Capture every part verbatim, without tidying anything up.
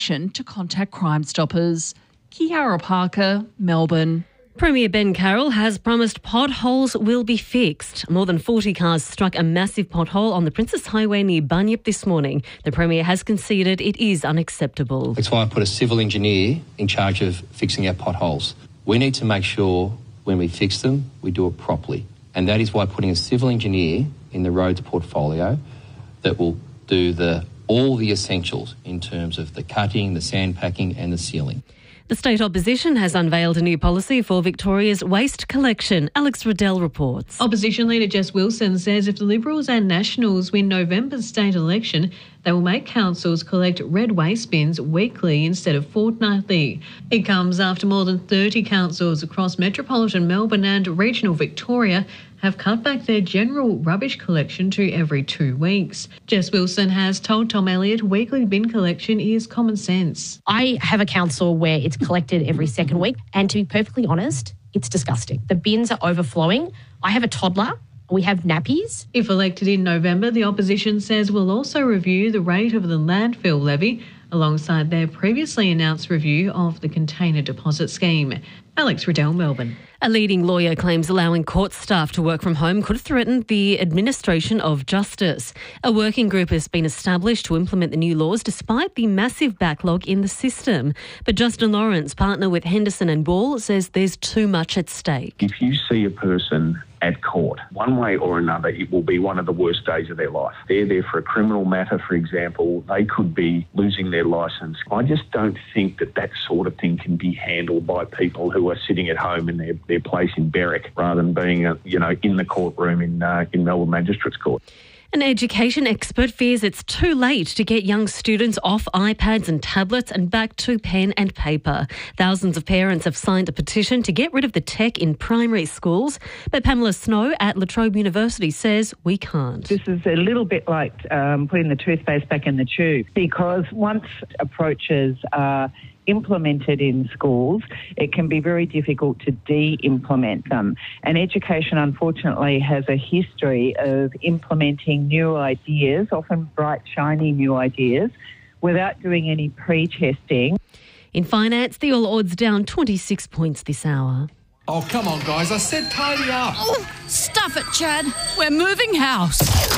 to contact Crime Stoppers. Kiara Parker, Melbourne. Premier Ben Carroll has promised potholes will be fixed. More than forty cars struck a massive pothole on the Princess Highway near Bunyip this morning. The Premier has conceded it is unacceptable. That's why I put a civil engineer in charge of fixing our potholes. We need to make sure when we fix them, we do it properly. And that is why putting a civil engineer in the roads portfolio that will do the all the essentials in terms of the cutting, the sandpacking and the sealing. The state opposition has unveiled a new policy for Victoria's waste collection. Alex Riddell reports. Opposition leader Jess Wilson says if the Liberals and Nationals win November's state election, they will make councils collect red waste bins weekly instead of fortnightly. It comes after more than thirty councils across metropolitan Melbourne and regional Victoria have cut back their general rubbish collection to every two weeks. Jess Wilson has told Tom Elliott weekly bin collection is common sense. I have a council where it's collected every second week, and to be perfectly honest, it's disgusting. The bins are overflowing. I have a toddler. We have nappies. If elected in November, the opposition says will also review the rate of the landfill levy alongside their previously announced review of the container deposit scheme. Alex Riddell, Melbourne. A leading lawyer claims allowing court staff to work from home could threaten the administration of justice. A working group has been established to implement the new laws despite the massive backlog in the system. But Justin Lawrence, partner with Henderson and Ball, says there's too much at stake. If you see a person at court, one way or another, it will be one of the worst days of their life. They're there for a criminal matter, for example. They could be losing their licence. I just don't think that that sort of thing can be handled by people who are sitting at home in their, their place in Berwick rather than being, uh, you know, in the courtroom in, uh, in Melbourne Magistrates Court. An education expert fears it's too late to get young students off iPads and tablets and back to pen and paper. Thousands of parents have signed a petition to get rid of the tech in primary schools, but Pamela Snow at La Trobe University says we can't. This is a little bit like um, putting the toothpaste back in the tube, because once approaches are implemented in schools, it can be very difficult to de-implement them. And education, unfortunately, has a history of implementing new ideas, often bright, shiny new ideas, without doing any pre-testing. In finance, the All Odds down twenty-six points this hour. Oh, come on, guys. I said tidy up. Oh, stuff it, Chad. We're moving house.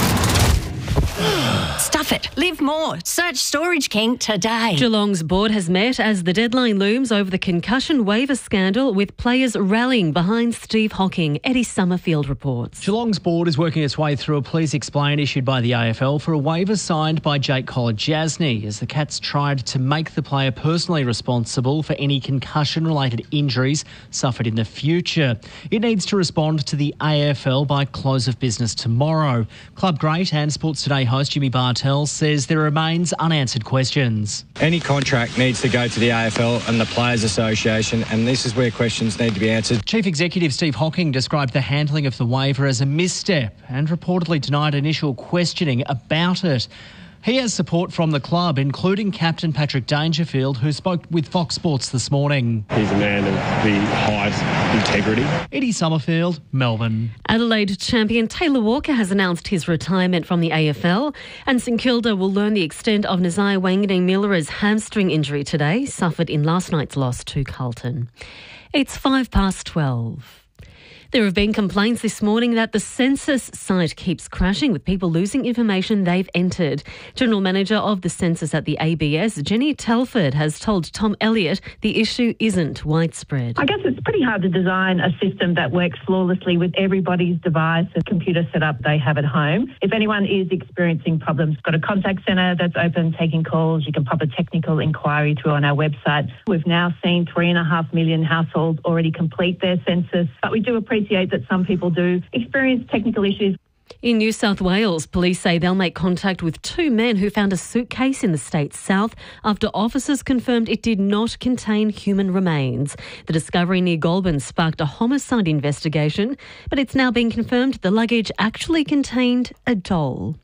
Stuff it. Live more. Search Storage King today. Geelong's board has met as the deadline looms over the concussion waiver scandal, with players rallying behind Steve Hocking. Eddie Summerfield reports. Geelong's board is working its way through a please explain issued by the A F L for a waiver signed by Jake Kolodjasny as the Cats tried to make the player personally responsible for any concussion-related injuries suffered in the future. It needs to respond to the A F L by close of business tomorrow. Club great and Sports Today host Jimmy Bartell says there remains unanswered questions. Any contract needs to go to the A F L and the Players Association, and this is where questions need to be answered. Chief Executive Steve Hocking described the handling of the waiver as a misstep and reportedly denied initial questioning about it. He has support from the club, including Captain Patrick Dangerfield, who spoke with Fox Sports this morning. He's a man of the highest integrity. Eddie Summerfield, Melbourne. Adelaide champion Taylor Walker has announced his retirement from the A F L, and St Kilda will learn the extent of Nazai Wanganeen-Milera's hamstring injury today, suffered in last night's loss to Carlton. It's five past twelve. There have been complaints this morning that the census site keeps crashing with people losing information they've entered. General Manager of the Census at the A B S, Jenny Telford, has told Tom Elliott the issue isn't widespread. I guess it's pretty hard to design a system that works flawlessly with everybody's device and computer setup they have at home. If anyone is experiencing problems, got a contact centre that's open taking calls. You can pop a technical inquiry through on our website. We've now seen three and a half million households already complete their census, but we do appreciate that some people do experience technical issues. In New South Wales, police say they'll make contact with two men who found a suitcase in the state's south after officers confirmed it did not contain human remains. The discovery near Goulburn sparked a homicide investigation, but it's now been confirmed the luggage actually contained a doll.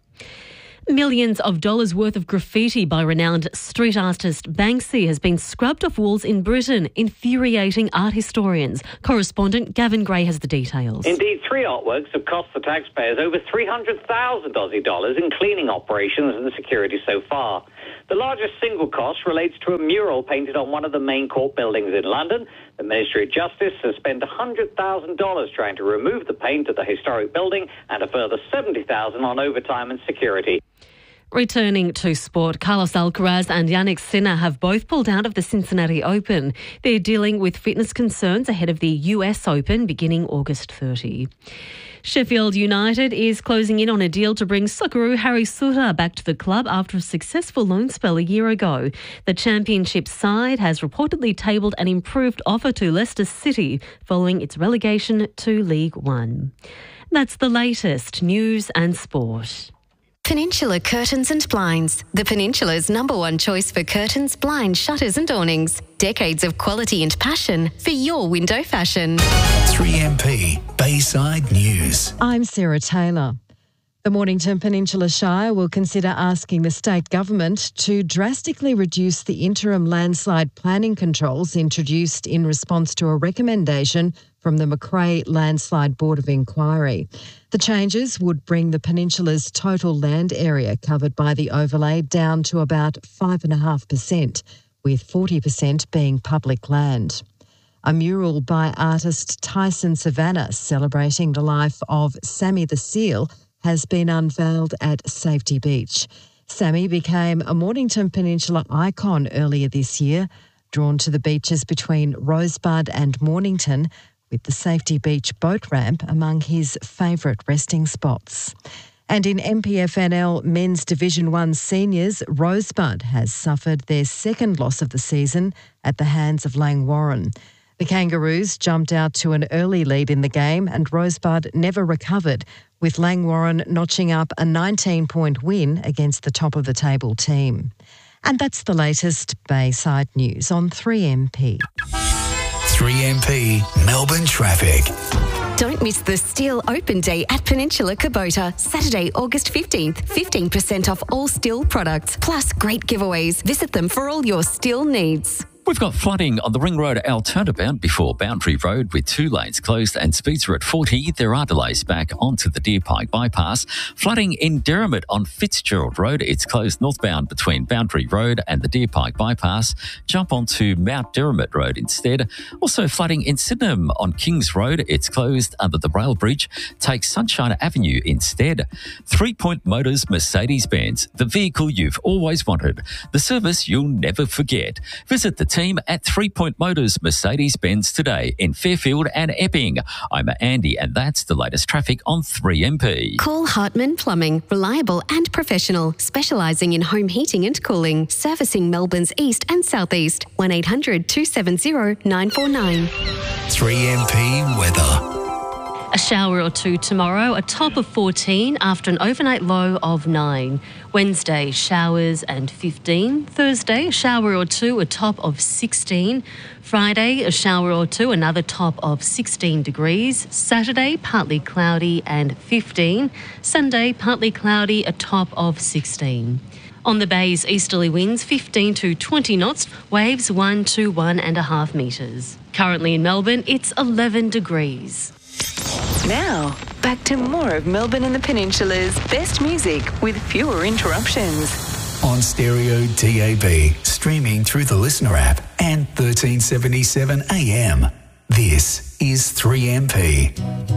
Millions of dollars worth of graffiti by renowned street artist Banksy has been scrubbed off walls in Britain, infuriating art historians. Correspondent Gavin Gray has the details. Indeed, three artworks have cost the taxpayers over three hundred thousand Aussie dollars in cleaning operations and security so far. The largest single cost relates to a mural painted on one of the main court buildings in London. The Ministry of Justice has spent one hundred thousand dollars trying to remove the paint at the historic building and a further seventy thousand dollars on overtime and security. Returning to sport, Carlos Alcaraz and Jannik Sinner have both pulled out of the Cincinnati Open. They're dealing with fitness concerns ahead of the U S Open beginning August thirtieth. Sheffield United is closing in on a deal to bring Socceroo Harry Souttar back to the club after a successful loan spell a year ago. The Championship side has reportedly tabled an improved offer to Leicester City following its relegation to League One. That's the latest news and sport. Peninsula Curtains and Blinds, the Peninsula's number one choice for curtains, blinds, shutters and awnings. Decades of quality and passion for your window fashion. three M P Bayside News. I'm Sarah Taylor. The Mornington Peninsula Shire will consider asking the state government to drastically reduce the interim landslide planning controls introduced in response to a recommendation from the Macrae Landslide Board of Inquiry. The changes would bring the peninsula's total land area covered by the overlay down to about five point five percent, with forty percent being public land. A mural by artist Tyson Savannah celebrating the life of Sammy the Seal has been unveiled at Safety Beach. Sammy became a Mornington Peninsula icon earlier this year, drawn to the beaches between Rosebud and Mornington, with the Safety Beach boat ramp among his favourite resting spots. And in M P F N L Men's Division one Seniors, Rosebud has suffered their second loss of the season at the hands of Langwarrin. The Kangaroos jumped out to an early lead in the game and Rosebud never recovered, with Langwarrin notching up a nineteen-point win against the top-of-the-table team. And that's the latest Bayside news on three M P. three M P Melbourne Traffic. Don't miss the Steel Open Day at Peninsula Kubota, Saturday, August fifteenth. fifteen percent off all steel products, plus great giveaways. Visit them for all your steel needs. We've got flooding on the Ring Road Altona-bound before Boundary Road with two lanes closed and speeds are at forty. There are delays back onto the Deer Pike bypass. Flooding in Derrimut on Fitzgerald Road. It's closed northbound between Boundary Road and the Deer Pike bypass. Jump onto Mount Derrimut Road instead. Also flooding in Sydenham on Kings Road. It's closed under the rail bridge. Take Sunshine Avenue instead. Three Point Motors Mercedes-Benz. The vehicle you've always wanted. The service you'll never forget. Visit the team at Three Point Motors Mercedes-Benz today in Fairfield and Epping. I'm Andy and that's the latest traffic on three M P. Call Hartman Plumbing, reliable and professional, specialising in home heating and cooling, servicing Melbourne's east and southeast. one eight hundred two seven zero nine four nine. three M P weather. A shower or two tomorrow, a top of fourteen after an overnight low of nine. Wednesday, showers and fifteen. Thursday, a shower or two, a top of sixteen. Friday, a shower or two, another top of sixteen degrees. Saturday, partly cloudy and fifteen. Sunday, partly cloudy, a top of sixteen. On the bay's easterly winds, fifteen to twenty knots, waves one to one and a half metres. Currently in Melbourne, it's eleven degrees. Now, back to more of Melbourne and the Peninsula's best music with fewer interruptions. On stereo D A B, streaming through the Listener app and thirteen seventy-seven A M. This is three M P.